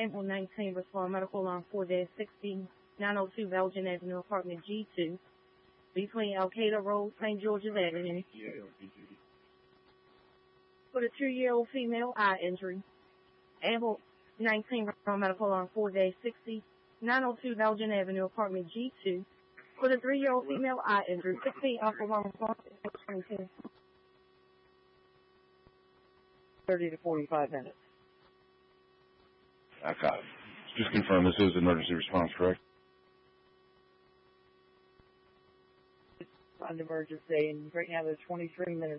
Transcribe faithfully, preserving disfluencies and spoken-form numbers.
Ambulance nineteen, respond medical alarm four sixty, nine oh two Belgian Avenue, apartment G two, between Al-Qaeda Road, Saint George's Avenue. For the two-year-old female, eye injury. Ambulance nineteen, respond medical alarm four sixty, nine oh two Belgian Avenue, apartment G two. For the three-year-old female, eye injury. sixteen Alpha one response, twenty-two. thirty to forty-five minutes. I got it. Just confirm this is emergency response, correct? It's an emergency, and right now there's twenty-three minutes